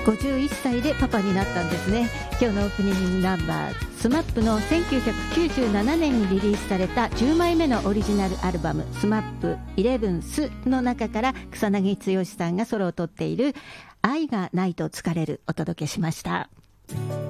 51歳でパパになったんですね。今日のオープニングナンバー、SMAP の1997年にリリースされた10枚目のオリジナルアルバム SMAP11 の中から草薙剛さんがソロを取っている愛がないと疲れるお届けしました。